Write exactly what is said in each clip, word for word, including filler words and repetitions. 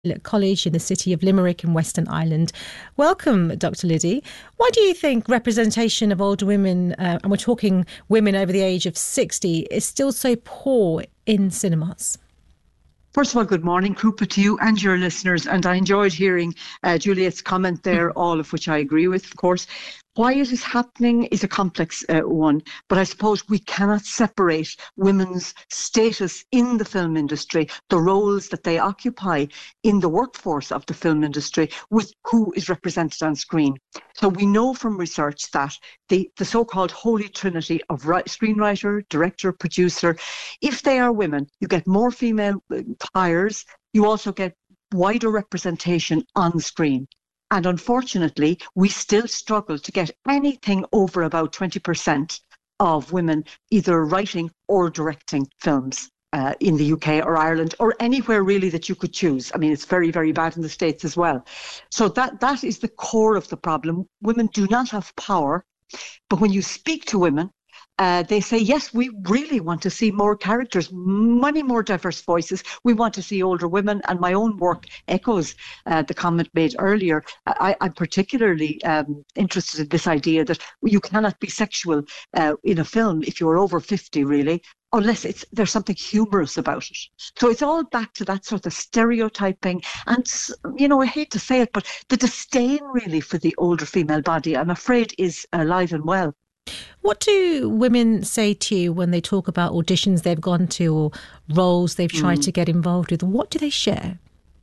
College in the city of Limerick in Western Ireland. Welcome, Doctor Liddy. Why do you think representation of older women, uh, and we're talking women over the age of sixty, is still so poor in cinemas? First of all, good morning, Krupa, to you and your listeners. And I enjoyed hearing uh, Juliet's comment there, all of which I agree with, of course. Why it is happening is a complex uh, one, but I suppose we cannot separate women's status in the film industry, the roles that they occupy in the workforce of the film industry, with who is represented on screen. So we know from research that the, the so-called holy trinity of ri- screenwriter, director, producer, if they are women, you get more female hires, you also get wider representation on screen. And unfortunately, we still struggle to get anything over about twenty percent of women either writing or directing films uh, in the U K or Ireland or anywhere really that you could choose. I mean, it's very, very bad in the States as well. So that that is the core of the problem. Women do not have power. But when you speak to women, Uh, they say, yes, we really want to see more characters, many more diverse voices. We want to see older women. And my own work echoes uh, the comment made earlier. I, I'm particularly um, interested in this idea that you cannot be sexual uh, in a film if you're over fifty, really, unless it's there's something humorous about it. So it's all back to that sort of stereotyping. And, you know, I hate to say it, but the disdain really for the older female body, I'm afraid, is alive and well. What do women say to you when they talk about auditions they've gone to or roles they've tried mm. to get involved with? What do they share?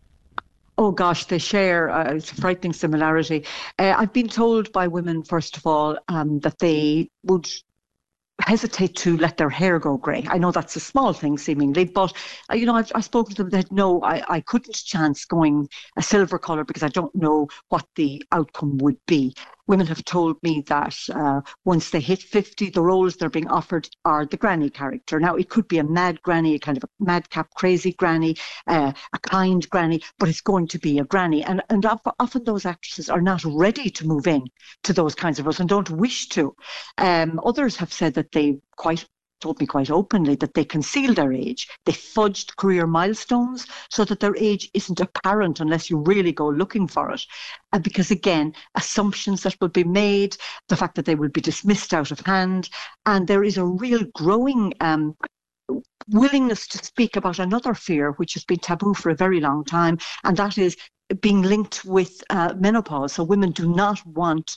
Oh, gosh, they share uh, it's a frightening similarity. Uh, I've been told by women, first of all, um, that they would hesitate to let their hair go grey. I know that's a small thing seemingly, but uh, you know, I've, I've spoken to them that no, I, I couldn't chance going a silver colour because I don't know what the outcome would be. Women have told me that uh, once they hit fifty, the roles they're being offered are the granny character. Now, it could be a mad granny, a kind of a madcap, crazy granny, uh, a kind granny, but it's going to be a granny. And, and often those actresses are not ready to move in to those kinds of roles and don't wish to. Um, others have said that they quite told me quite openly that they conceal their age. They fudged career milestones so that their age isn't apparent unless you really go looking for it. And because, again, assumptions that will be made, the fact that they will be dismissed out of hand, and there is a real growing um, willingness to speak about another fear which has been taboo for a very long time, and that is being linked with uh, menopause. So women do not want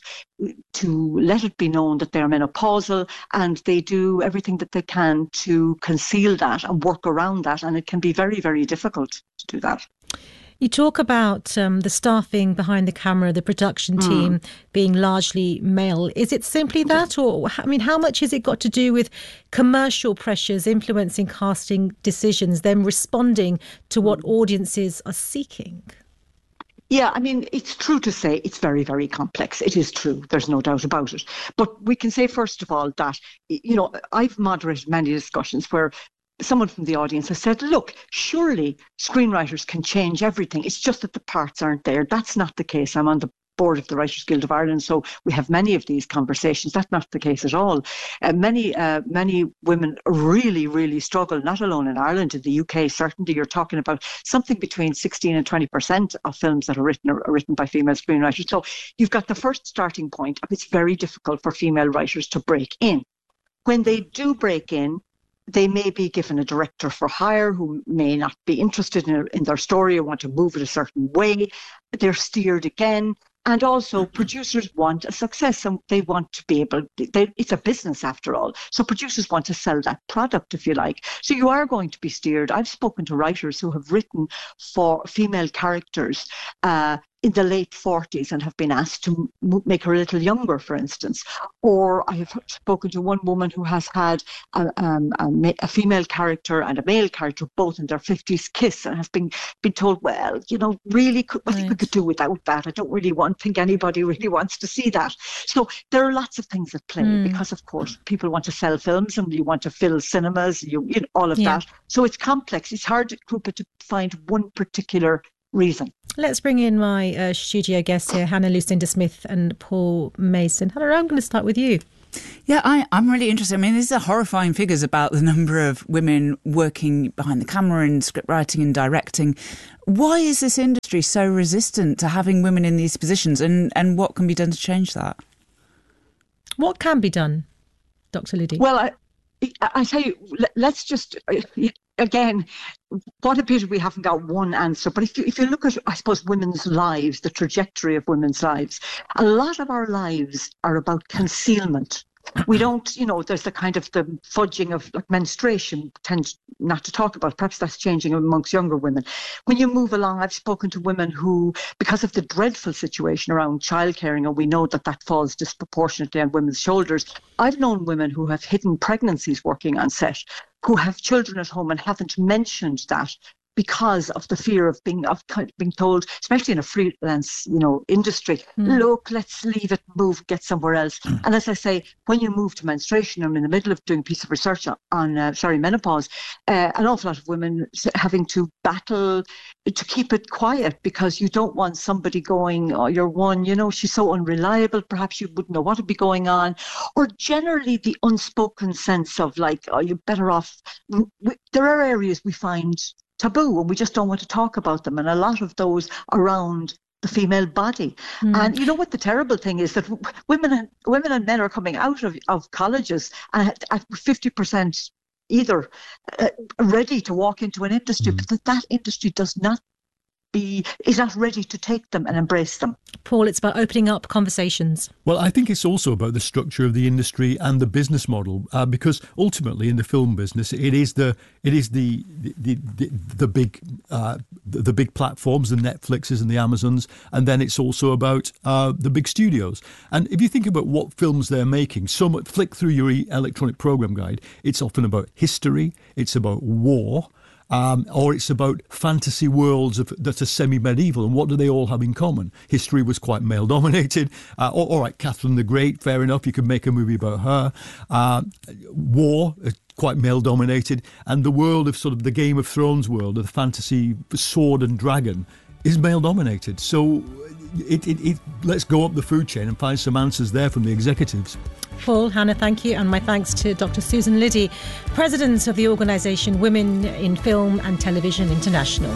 to let it be known that they're menopausal, and they do everything that they can to conceal that and work around that, and it can be very, very difficult to do that. You talk about um, the staffing behind the camera, the production team mm. being largely male. Is it simply that? Or, I mean, how much has it got to do with commercial pressures influencing casting decisions, them responding to what audiences are seeking? Yeah, I mean, it's true to say it's very, very complex. It is true. There's no doubt about it. But we can say, first of all, that, you know, I've moderated many discussions where someone from the audience has said, look, surely screenwriters can change everything. It's just that the parts aren't there. That's not the case. I'm on the board of the Writers Guild of Ireland, so we have many of these conversations. That's not the case at all. Uh, many uh, many women really, really struggle, not alone in Ireland, in the U K, certainly. You're talking about something between sixteen and twenty percent of films that are written are written by female screenwriters. So you've got the first starting point of it's very difficult for female writers to break in. When they do break in, they may be given a director for hire who may not be interested in, in their story or want to move it a certain way. They're steered again. And also producers want a success and they want to be able, they, it's a business after all. So producers want to sell that product, if you like. So you are going to be steered. I've spoken to writers who have written for female characters uh, in the late forties and have been asked to m- make her a little younger, for instance. Or I have spoken to one woman who has had a, um, a, ma- a female character and a male character both in their fifties kiss and has been, been told, well, you know, really, could, I think we could do without that. I don't really want, think anybody really wants to see that. So there are lots of things at play mm. because, of course, people want to sell films and you want to fill cinemas, you, you know, all of yeah. that. So it's complex. It's hard, Krupa, to find one particular reason. Let's bring in my uh, studio guests here, Hannah Lucinda Smith and Paul Mason. Hannah, I'm going to start with you. Yeah, I, I'm really interested. I mean, these are horrifying figures about the number of women working behind the camera in script writing and directing. Why is this industry so resistant to having women in these positions, and, and what can be done to change that? What can be done, Doctor Liddy? Well, I, I tell you, let's just, again, what a pity we haven't got one answer. But if you, if you look at, I suppose, women's lives, the trajectory of women's lives, a lot of our lives are about concealment. We don't, you know, there's the kind of the fudging of like menstruation, tend not to talk about. Perhaps that's changing amongst younger women. When you move along, I've spoken to women who, because of the dreadful situation around childcaring, and we know that that falls disproportionately on women's shoulders. I've known women who have hidden pregnancies working on set, who have children at home and haven't mentioned that, because of the fear of being of being told, especially in a freelance, you know, industry, mm. look, let's leave it, move, get somewhere else. Mm. And as I say, when you move to menstruation, I'm in the middle of doing a piece of research on, on uh, sorry, menopause, uh, an awful lot of women having to battle to keep it quiet because you don't want somebody going, oh, you're one, you know, she's so unreliable, perhaps you wouldn't know what would be going on. Or generally the unspoken sense of like, oh, you're better off. There are areas we find taboo and we just don't want to talk about them, and a lot of those around the female body. Mm. And you know what the terrible thing is, that women and women and men are coming out of, of colleges at, at fifty percent either uh, ready to walk into an industry, mm. but that, that industry does not be is not ready to take them and embrace them. Paul, it's about opening up conversations. Well, I think it's also about the structure of the industry and the business model, uh, because ultimately in the film business, it is the it is the the the, the big uh, the, the big platforms, the Netflixes and the Amazons, and then it's also about uh, the big studios. And if you think about what films they're making, so much, flick through your electronic program guide, it's often about history, it's about war. Um, or it's about fantasy worlds of, that are semi-medieval, and what do they all have in common? History was quite male-dominated. Uh, all, all right, Catherine the Great, fair enough, you could make a movie about her. Uh, war, uh, quite male-dominated. And the world of sort of the Game of Thrones world, of the fantasy sword and dragon, is male-dominated. So it, it, it, let's go up the food chain and find some answers there from the executives. Paul, Hannah, thank you. And my thanks to Doctor Susan Liddy, President of the organisation Women in Film and Television International.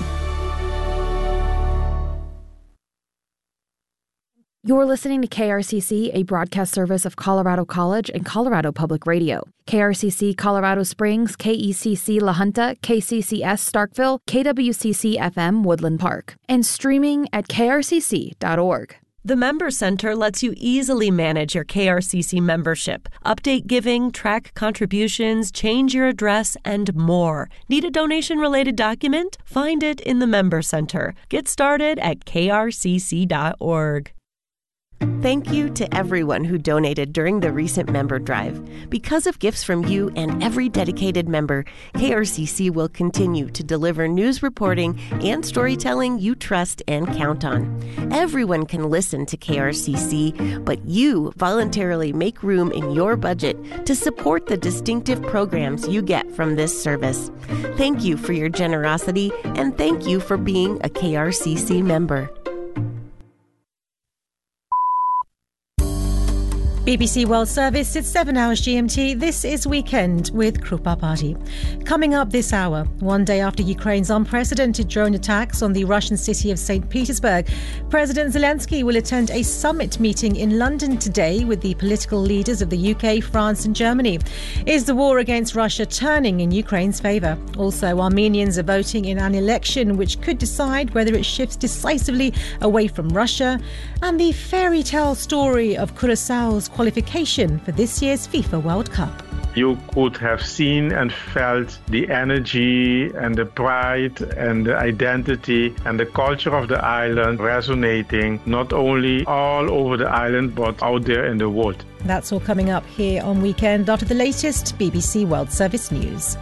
You're listening to K R C C, a broadcast service of Colorado College and Colorado Public Radio. K R C C Colorado Springs, K E C C La Junta, K C C S Starkville, K W C C F M Woodland Park, and streaming at k r c c dot org. The Member Center lets you easily manage your K R C C membership, update giving, track contributions, change your address, and more. Need a donation-related document? Find it in the Member Center. Get started at k r c c dot org. Thank you to everyone who donated during the recent member drive. Because of gifts from you and every dedicated member, K R C C will continue to deliver news reporting and storytelling you trust and count on. Everyone can listen to K R C C, but you voluntarily make room in your budget to support the distinctive programs you get from this service. Thank you for your generosity, and thank you for being a K R C C member. B B C World Service, it's seven hours G M T. This is Weekend with Krupa Party. Coming up this hour, one day after Ukraine's unprecedented drone attacks on the Russian city of Saint Petersburg, President Zelensky will attend a summit meeting in London today with the political leaders of the U K, France and Germany. Is the war against Russia turning in Ukraine's favour? Also, Armenians are voting in an election which could decide whether it shifts decisively away from Russia. And the fairy tale story of Curaçao's qualification for this year's FIFA World Cup. You could have seen and felt the energy and the pride and the identity and the culture of the island resonating not only all over the island but out there in the wood. That's all coming up here on Weekend after the latest B B C World Service news.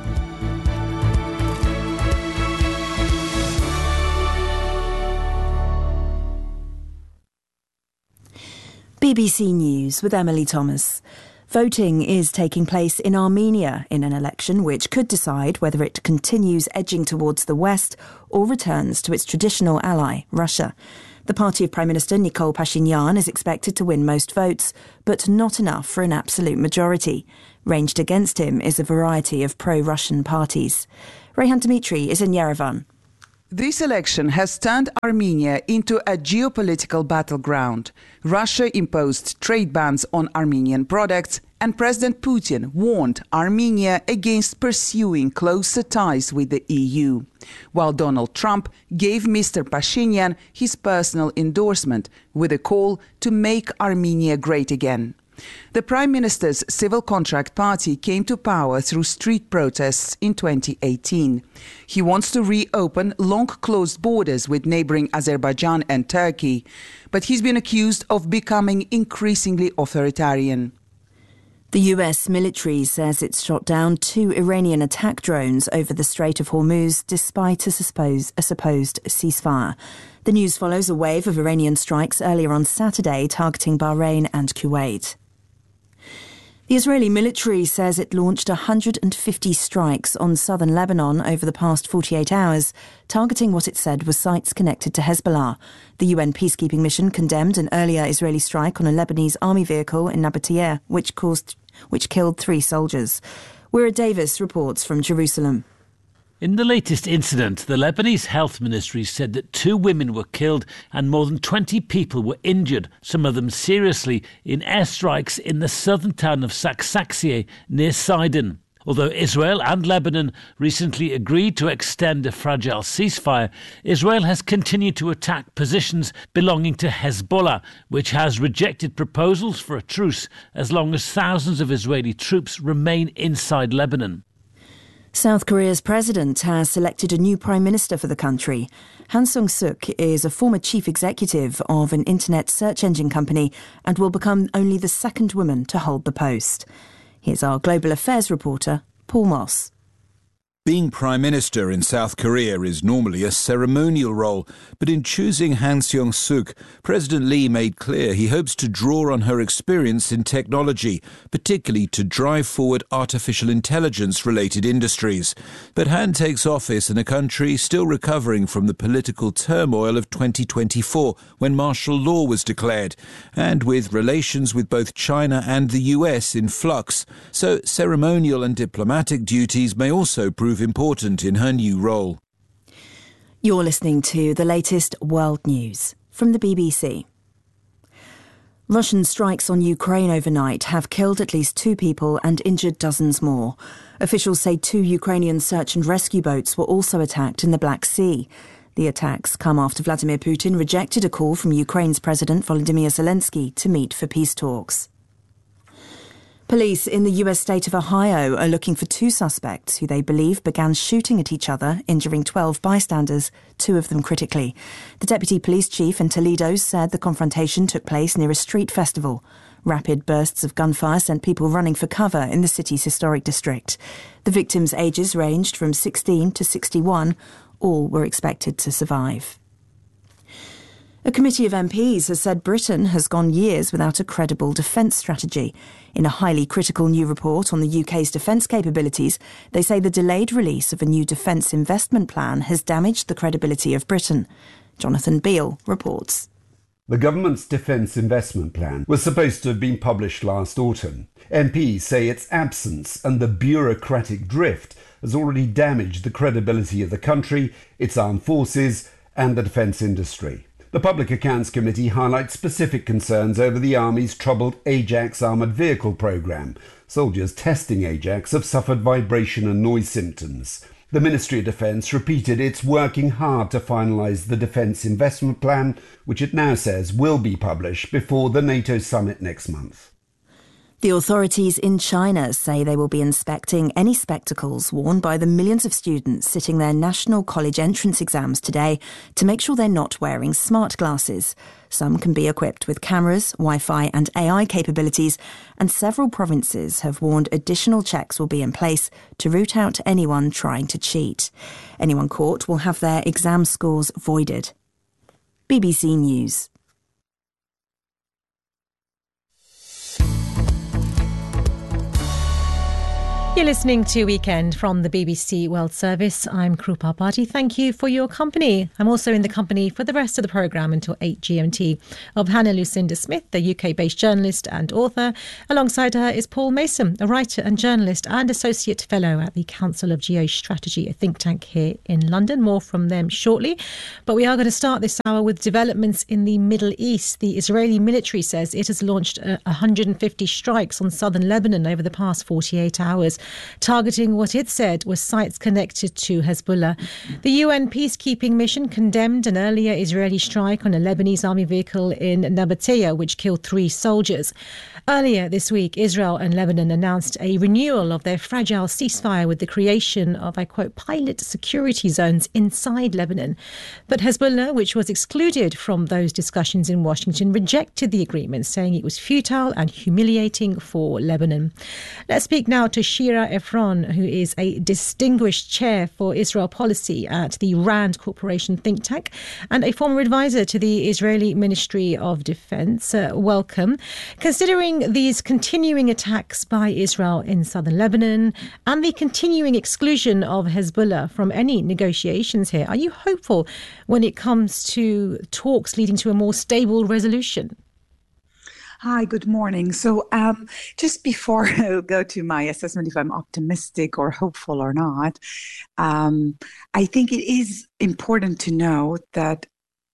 B B C News with Emily Thomas. Voting is taking place in Armenia in an election which could decide whether it continues edging towards the west or returns to its traditional ally, Russia. The party of Prime Minister Nikol Pashinyan is expected to win most votes, but not enough for an absolute majority. Ranged against him is a variety of pro-Russian parties. Rehan Dmitry is in Yerevan. This election has turned Armenia into a geopolitical battleground. Russia imposed trade bans on Armenian products, and President Putin warned Armenia against pursuing closer ties with the E U, while Donald Trump gave Mister Pashinyan his personal endorsement with a call to make Armenia great again. The Prime Minister's Civil Contract Party came to power through street protests in twenty eighteen. He wants to reopen long-closed borders with neighboring Azerbaijan and Turkey, but he's been accused of becoming increasingly authoritarian. The U S military says it's shot down two Iranian attack drones over the Strait of Hormuz despite a, suppose, a supposed ceasefire. The news follows a wave of Iranian strikes earlier on Saturday targeting Bahrain and Kuwait. The Israeli military says it launched one hundred fifty strikes on southern Lebanon over the past forty-eight hours, targeting what it said were sites connected to Hezbollah. The U N peacekeeping mission condemned an earlier Israeli strike on a Lebanese army vehicle in Nabatieh, which caused, which killed three soldiers. Wira Davis reports from Jerusalem. In the latest incident, the Lebanese Health Ministry said that two women were killed and more than twenty people were injured, some of them seriously, in airstrikes in the southern town of Saksaksieh near Sidon. Although Israel and Lebanon recently agreed to extend a fragile ceasefire, Israel has continued to attack positions belonging to Hezbollah, which has rejected proposals for a truce as long as thousands of Israeli troops remain inside Lebanon. South Korea's president has selected a new prime minister for the country. Han Sung-suk is a former chief executive of an internet search engine company and will become only the second woman to hold the post. Here's our global affairs reporter, Paul Moss. Being Prime Minister in South Korea is normally a ceremonial role, but in choosing Han Seong-suk, President Lee made clear he hopes to draw on her experience in technology, particularly to drive forward artificial intelligence-related industries. But Han takes office in a country still recovering from the political turmoil of twenty twenty-four, when martial law was declared, and with relations with both China and the U S in flux. So ceremonial and diplomatic duties may also prove important in her new role. You're listening to the latest world news from the B B C. Russian strikes on Ukraine overnight have killed at least two people and injured dozens more. Officials say two Ukrainian search and rescue boats were also attacked in the Black Sea. The attacks come after Vladimir Putin rejected a call from Ukraine's President Volodymyr Zelensky to meet for peace talks. Police in the U S state of Ohio are looking for two suspects who they believe began shooting at each other, injuring twelve bystanders, two of them critically. The deputy police chief in Toledo said the confrontation took place near a street festival. Rapid bursts of gunfire sent people running for cover in the city's historic district. The victims' ages ranged from sixteen to sixty-one. All were expected to survive. A committee of M Ps has said Britain has gone years without a credible defence strategy. In a highly critical new report on the U K's defence capabilities, they say the delayed release of a new defence investment plan has damaged the credibility of Britain. Jonathan Beale reports. The government's defence investment plan was supposed to have been published last autumn. M Ps say its absence and the bureaucratic drift has already damaged the credibility of the country, its armed forces and the defence industry. The Public Accounts Committee highlights specific concerns over the Army's troubled Ajax armoured vehicle programme. Soldiers testing Ajax have suffered vibration and noise symptoms. The Ministry of Defence repeated it's working hard to finalise the Defence Investment Plan, which it now says will be published before the NATO summit next month. The authorities in China say they will be inspecting any spectacles worn by the millions of students sitting their national college entrance exams today to make sure they're not wearing smart glasses. Some can be equipped with cameras, Wi-Fi and A I capabilities, and several provinces have warned additional checks will be in place to root out anyone trying to cheat. Anyone caught will have their exam scores voided. B B C News. You're listening to Weekend from the B B C World Service. I'm Krupa Bhatti. Thank you for your company. I'm also in the company for the rest of the programme until eight G M T of Hannah Lucinda Smith, the U K-based journalist and author. Alongside her is Paul Mason, a writer and journalist and Associate Fellow at the Council of Geostrategy, a think tank here in London. More from them shortly. But we are going to start this hour with developments in the Middle East. The Israeli military says it has launched uh, one hundred fifty strikes on southern Lebanon over the past forty-eight hours. Targeting what it said was sites connected to Hezbollah. The U N peacekeeping mission condemned an earlier Israeli strike on a Lebanese army vehicle in Nabatea, which killed three soldiers. Earlier this week, Israel and Lebanon announced a renewal of their fragile ceasefire with the creation of, I quote, pilot security zones inside Lebanon. But Hezbollah, which was excluded from those discussions in Washington, rejected the agreement, saying it was futile and humiliating for Lebanon. Let's speak now to Shira Efron, who is a distinguished chair for Israel policy at the RAND Corporation think tank and a former advisor to the Israeli Ministry of Defense. Uh, welcome. Considering these continuing attacks by Israel in southern Lebanon and the continuing exclusion of Hezbollah from any negotiations here, are you hopeful when it comes to talks leading to a more stable resolution? Hi, good morning. So um, just before I go to my assessment, if I'm optimistic or hopeful or not, um, I think it is important to know that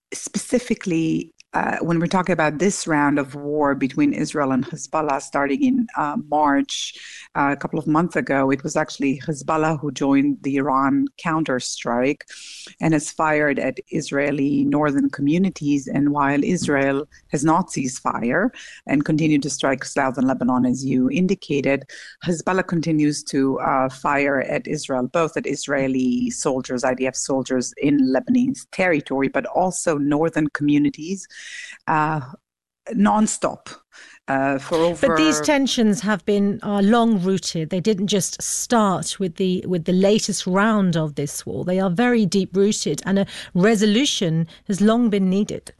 specifically uh, when we're talking about this round of war between Israel and Hezbollah starting in uh, March, uh, a couple of months ago, it was actually Hezbollah who joined the Iran counterstrike and has fired at Israeli northern communities. And while Israel has not ceased fire and continued to strike southern Lebanon, as you indicated, Hezbollah continues to uh, fire at Israel, both at Israeli soldiers, I D F soldiers in Lebanese territory, but also northern communities, uh, nonstop. Uh, for over... But these tensions have been are long rooted. They didn't just start with the with the latest round of this war. They are very deep rooted, and a resolution has long been needed.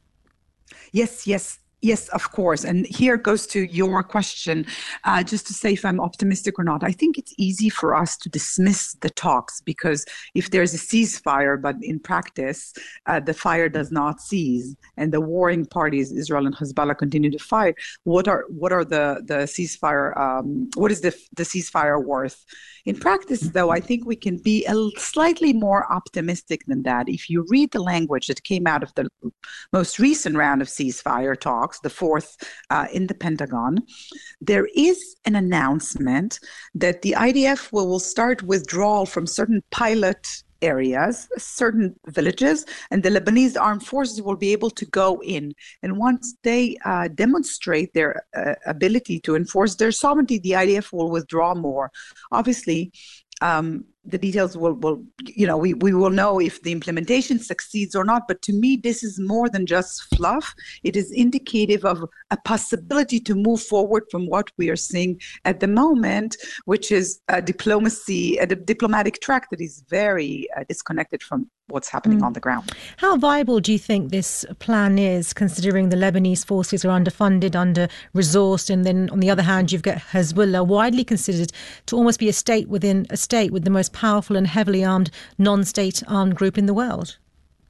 Yes, yes. Yes, of course. And here goes to your question, uh, just to say if I'm optimistic or not. I think it's easy for us to dismiss the talks because if there's a ceasefire, but in practice, uh, the fire does not cease and the warring parties, Israel and Hezbollah, continue to fight. What are what are the, the ceasefire, um, what is the, the ceasefire worth? In practice, though, I think we can be a slightly more optimistic than that. If you read the language that came out of the most recent round of ceasefire talks, the fourth uh, in the Pentagon, there is an announcement that the I D F will, will start withdrawal from certain pilot areas, certain villages, and the Lebanese armed forces will be able to go in. And once they uh, demonstrate their uh, ability to enforce their sovereignty, the I D F will withdraw more. Obviously, um, the details will, will, you know, we, we will know if the implementation succeeds or not. But to me, this is more than just fluff. It is indicative of a possibility to move forward from what we are seeing at the moment, which is a diplomacy, a diplomatic track that is very uh, disconnected from what's happening mm. on the ground. How viable do you think this plan is, considering the Lebanese forces are underfunded, under-resourced, and then on the other hand, you've got Hezbollah, widely considered to almost be a state within a state with the most powerful and heavily armed non-state armed group in the world?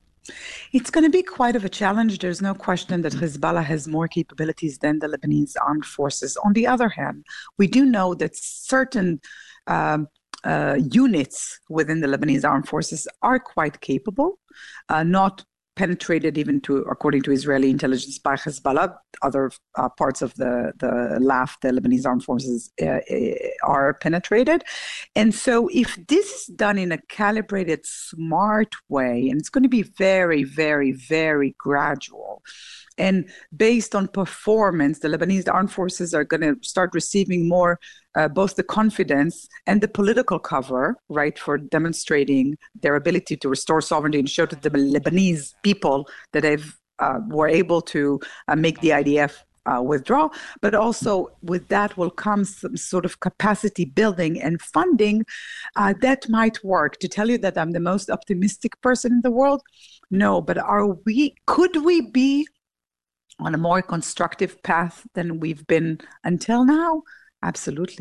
It's going to be quite of a challenge. There's no question that Hezbollah has more capabilities than the Lebanese armed forces. On the other hand, we do know that certain um, uh, units within the Lebanese armed forces are quite capable, uh, not penetrated even to, according to Israeli intelligence, by Hezbollah. Other uh, parts of the, the L A F, the Lebanese armed forces, uh, are penetrated. And so if this is done in a calibrated, smart way, and it's going to be very, very, very gradual, and based on performance, the Lebanese armed forces are going to start receiving more uh, both the confidence and the political cover, right, for demonstrating their ability to restore sovereignty and show to the Lebanese people that they've uh, were able to uh, make the I D F uh, withdraw. But also with that will come some sort of capacity building and funding uh, that might work. To tell you that I'm the most optimistic person in the world, no. But are we? Could we be on a more constructive path than we've been until now? Absolutely.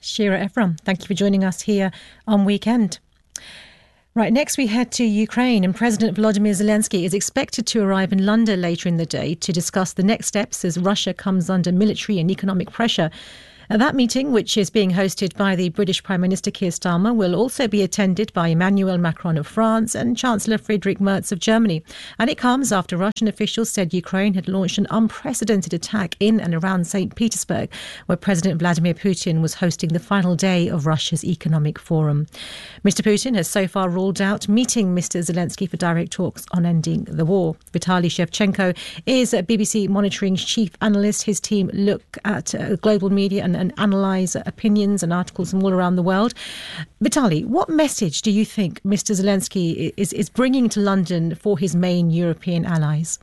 Shira Ephraim, thank you for joining us here on Weekend. Right, next we head to Ukraine, and President Volodymyr Zelensky is expected to arrive in London later in the day to discuss the next steps as Russia comes under military and economic pressure. And that meeting, which is being hosted by the British Prime Minister Keir Starmer, will also be attended by Emmanuel Macron of France and Chancellor Friedrich Merz of Germany. And it comes after Russian officials said Ukraine had launched an unprecedented attack in and around Saint Petersburg, where President Vladimir Putin was hosting the final day of Russia's economic forum. Mister Putin has so far ruled out meeting Mister Zelensky for direct talks on ending the war. Vitaly Shevchenko is a B B C Monitoring's chief analyst. His team look at uh, global media and and analyse opinions and articles from all around the world. Vitaly, what message do you think Mister Zelensky is, is bringing to London for his main European allies?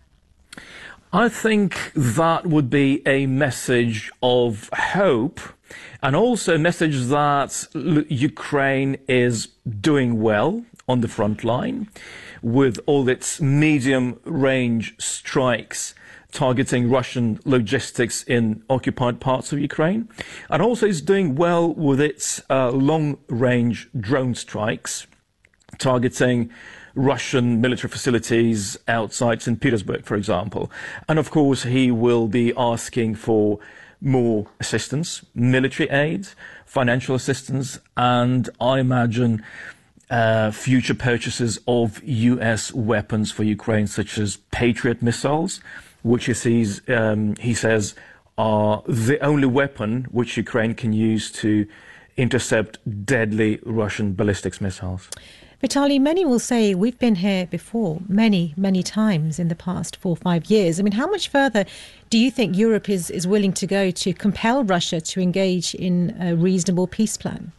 I think that would be a message of hope, and also a message that Ukraine is doing well on the front line with all its medium-range strikes targeting Russian logistics in occupied parts of Ukraine, and also is doing well with its uh, long-range drone strikes targeting Russian military facilities outside Saint Petersburg, for example. And of course, he will be asking for more assistance, military aid, financial assistance, and I imagine uh, future purchases of U S weapons for Ukraine, such as Patriot missiles, which he sees, um, he says, are the only weapon which Ukraine can use to intercept deadly Russian ballistic missiles. Vitaly, many will say we've been here before, many, many times in the past four or five years. I mean, how much further do you think Europe is, is willing to go to compel Russia to engage in a reasonable peace plan?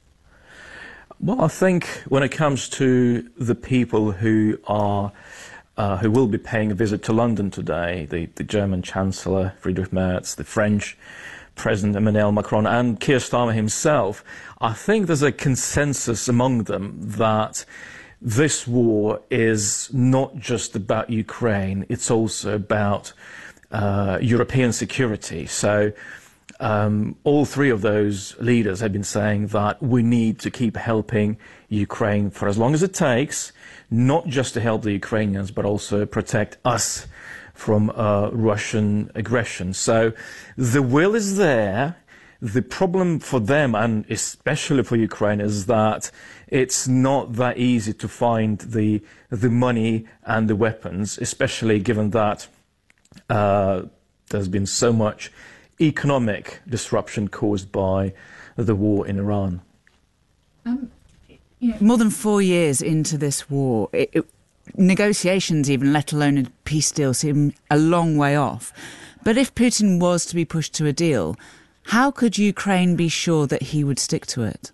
Well, I think when it comes to the people who are Uh, who will be paying a visit to London today, the, the German Chancellor Friedrich Merz, the French President Emmanuel Macron, and Keir Starmer himself, I think there's a consensus among them that this war is not just about Ukraine, it's also about uh, European security. So um, all three of those leaders have been saying that we need to keep helping Ukraine for as long as it takes, not just to help the Ukrainians, but also protect us from uh, Russian aggression. So the will is there. The problem for them, and especially for Ukraine, is that it's not that easy to find the the money and the weapons, especially given that uh, there's been so much economic disruption caused by the war in Iran. Um. You know, more than four years into this war, it, it, negotiations even, let alone a peace deal, seem a long way off. But if Putin was to be pushed to a deal, how could Ukraine be sure that he would stick to it?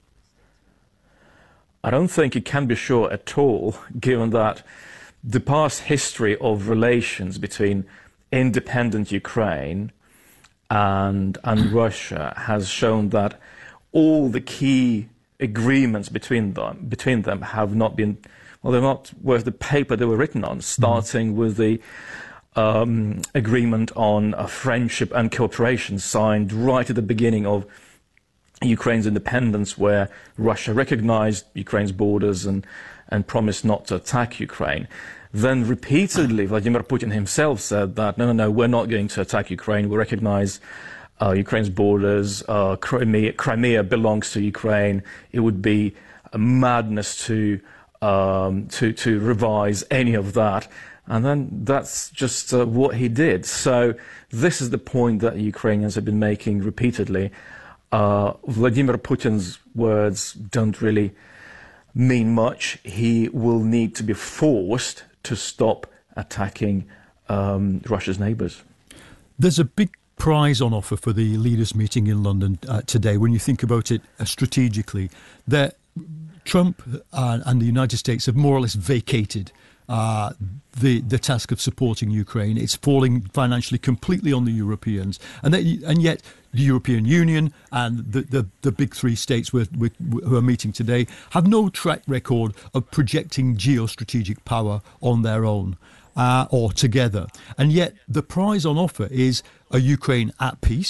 I don't think you can be sure at all, given that the past history of relations between independent Ukraine and, and Russia has shown that all the key agreements between them between them have not been, well, they're not worth the paper they were written on, starting mm-hmm. with the um, agreement on uh, friendship and cooperation signed right at the beginning of Ukraine's independence, where Russia recognized Ukraine's borders and, and promised not to attack Ukraine. Then repeatedly, Vladimir Putin himself said that, no, no, no, we're not going to attack Ukraine. We recognize Uh, Ukraine's borders, uh, Crimea, Crimea belongs to Ukraine. It would be a madness to, um, to, to revise any of that. And then that's just uh, what he did. So this is the point that Ukrainians have been making repeatedly. Uh, Vladimir Putin's words don't really mean much. He will need to be forced to stop attacking um, Russia's neighbours. There's a big prize on offer for the leaders meeting in London uh, today. When you think about it uh, strategically, that Trump uh, and the United States have more or less vacated uh, the the task of supporting Ukraine. It's falling financially completely on the Europeans, and that, and yet the European Union and the the, the big three states with, with, who are meeting today have no track record of projecting geostrategic power on their own. Uh, or together. And yet the prize on offer is a Ukraine at peace,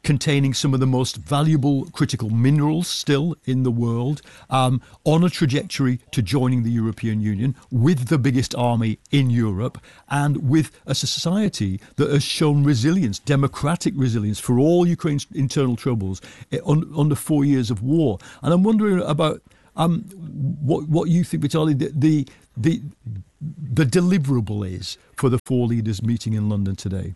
containing some of the most valuable critical minerals still in the world, um, on a trajectory to joining the European Union, with the biggest army in Europe, and with a society that has shown resilience, democratic resilience, for all Ukraine's internal troubles on, under four years of war. And I'm wondering about um, what what you think, Vitaly, the, the the the deliverable is for the four leaders meeting in London today.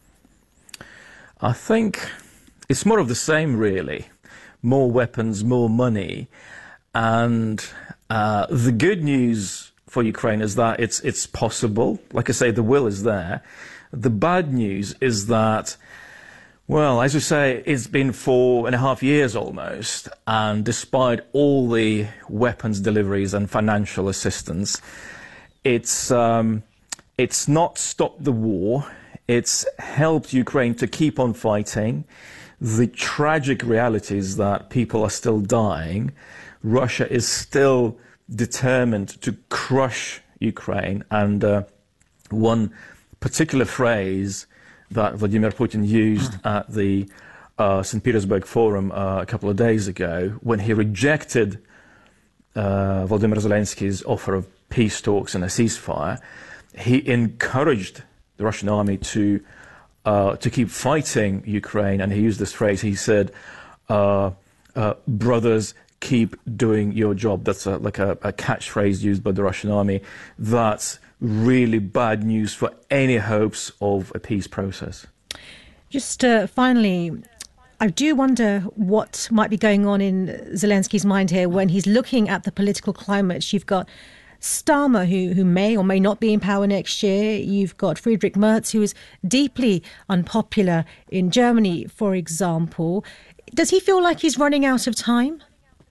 I think it's more of the same, really. More weapons, more money. And uh, the good news for Ukraine is that it's it's possible. Like I say, the will is there. The bad news is that, well, as you say, it's been four and a half years almost. And despite all the weapons deliveries and financial assistance, it's um, it's not stopped the war. It's helped Ukraine to keep on fighting. The tragic reality is that people are still dying. Russia is still determined to crush Ukraine. And uh, one particular phrase that Vladimir Putin used at the uh, Saint Petersburg Forum uh, a couple of days ago, when he rejected uh, Volodymyr Zelensky's offer of peace talks and a ceasefire, he encouraged the Russian army to uh, to keep fighting Ukraine, and he used this phrase. He said, uh, uh, "Brothers, keep doing your job." That's a, like a, a catchphrase used by the Russian army. That's really bad news for any hopes of a peace process. Just uh, finally, I do wonder what might be going on in Zelensky's mind here when he's looking at the political climate. You've got Starmer, who, who may or may not be in power next year. You've got Friedrich Merz, who is deeply unpopular in Germany, for example. Does he feel like he's running out of time?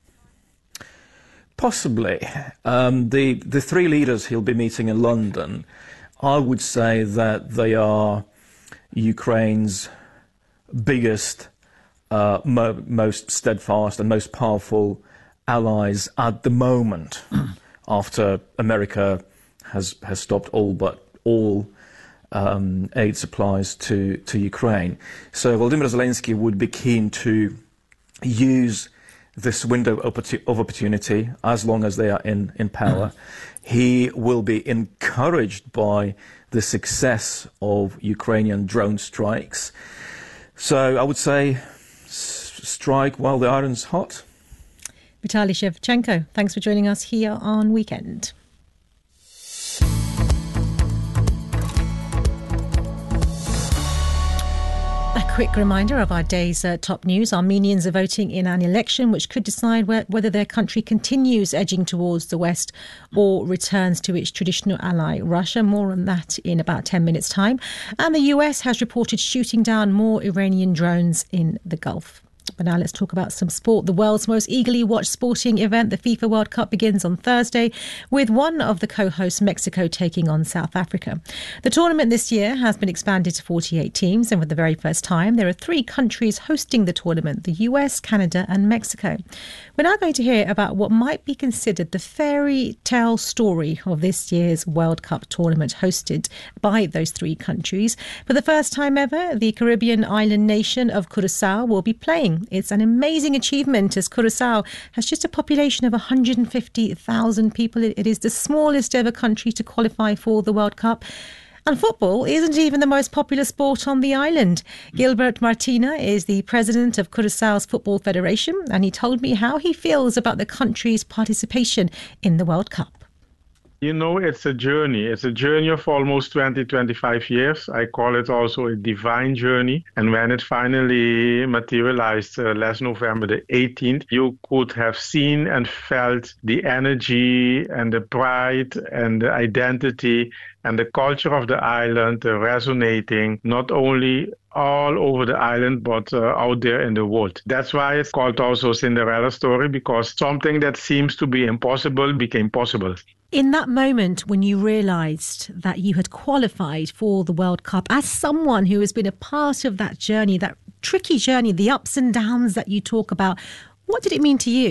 Possibly. Um, the, the three leaders he'll be meeting in London, I would say that they are Ukraine's biggest, uh, mo- most steadfast and most powerful allies at the moment. After America has has stopped all but all um, aid supplies to, to Ukraine. So Volodymyr Zelensky would be keen to use this window of opportunity as long as they are in, in power. He will be encouraged by the success of Ukrainian drone strikes. So I would say s- strike while the iron's hot. Vitaly Shevchenko, thanks for joining us here on Weekend. A quick reminder of our day's uh, top news. Armenians are voting in an election which could decide where, whether their country continues edging towards the West or returns to its traditional ally, Russia. More on that in about ten minutes' time. And the U S has reported shooting down more Iranian drones in the Gulf. But now let's talk about some sport. The world's most eagerly watched sporting event, the FIFA World Cup, begins on Thursday with one of the co-hosts, Mexico, taking on South Africa. The tournament this year has been expanded to forty-eight teams, and for the very first time, there are three countries hosting the tournament: the U S, Canada and Mexico. We're now going to hear about what might be considered the fairy tale story of this year's World Cup tournament, hosted by those three countries. For the first time ever, the Caribbean island nation of Curacao will be playing. It's an amazing achievement, as Curacao has just a population of one hundred fifty thousand people. It is the smallest ever country to qualify for the World Cup. And football isn't even the most popular sport on the island. Gilbert Martina is the president of Curaçao's Football Federation, and he told me how he feels about the country's participation in the World Cup. You know, it's a journey. It's a journey of almost twenty, twenty-five years. I call it also a divine journey. And when it finally materialized uh, last November the eighteenth, you could have seen and felt the energy and the pride and the identity and the culture of the island uh, resonating not only all over the island, but uh, out there in the world. That's why it's called also Cinderella story, because something that seems to be impossible became possible. In that moment when you realised that you had qualified for the World Cup, as someone who has been a part of that journey, that tricky journey, the ups and downs that you talk about, what did it mean to you?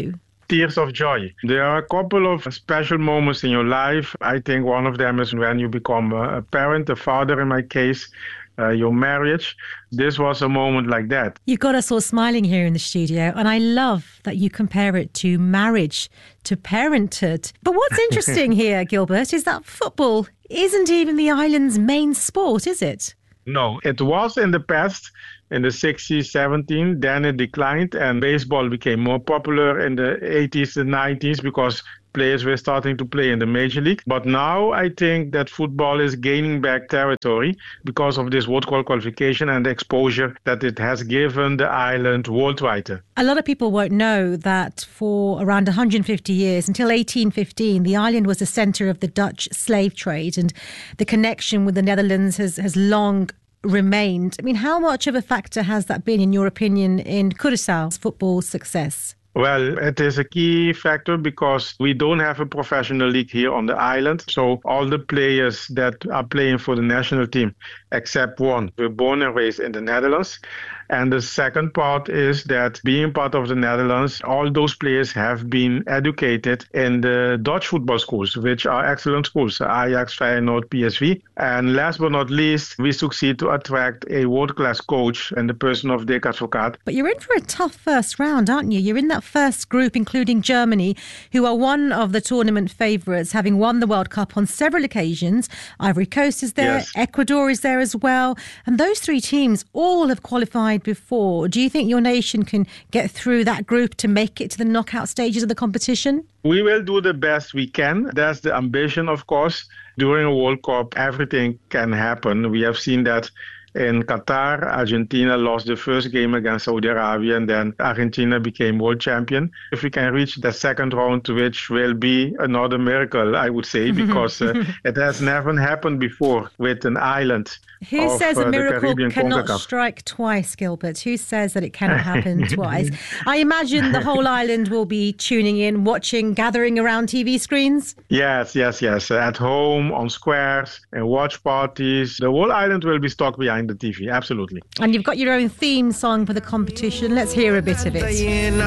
tears of joy. There are a couple of special moments in your life. I think one of them is when you become a parent, a father in my case, uh, your marriage. This was a moment like that. You've got us all smiling here in the studio, and I love that you compare it to marriage, to parenthood. But what's interesting here, Gilbert, is that football isn't even the island's main sport, is it? No, it was in the past. In the sixties, seventies, then it declined and baseball became more popular in the eighties and nineties because players were starting to play in the major league. But now I think that football is gaining back territory because of this World Cup qualification and the exposure that it has given the island worldwide. A lot of people won't know that for around one hundred fifty years, until eighteen fifteen, the island was the centre of the Dutch slave trade, and the connection with the Netherlands has, has long remained. I mean, how much of a factor has that been, in your opinion, in Curaçao's football success? Well, it is a key factor because we don't have a professional league here on the island. So all the players that are playing for the national team, except one, were born and raised in the Netherlands. And the second part is that being part of the Netherlands, all those players have been educated in the Dutch football schools, which are excellent schools, Ajax, Feyenoord, P S V. And last but not least, we succeed to attract a world-class coach in the person of Dick Advocaat. But you're in for a tough first round, aren't you? You're in that first group, including Germany, who are one of the tournament favourites, having won the World Cup on several occasions. Ivory Coast is there, yes. Ecuador is there as well. And those three teams all have qualified before. Do you think your nation can get through that group to make it to the knockout stages of the competition? We will do the best we can. That's the ambition, of course. During a World Cup, everything can happen. We have seen that in Qatar. Argentina lost the first game against Saudi Arabia, and then Argentina became world champion. If we can reach the second round, which will be another miracle, I would say, because uh, it has never happened before with an island. Who of, says a uh, miracle cannot CONCACAF. strike twice, Gilbert? Who says that it cannot happen twice? I imagine the whole island will be tuning in, watching, gathering around T V screens. Yes, yes, yes. At home, on squares, and watch parties. The whole island will be stuck behind the T V, absolutely. And you've got your own theme song for the competition. Let's hear a bit of it.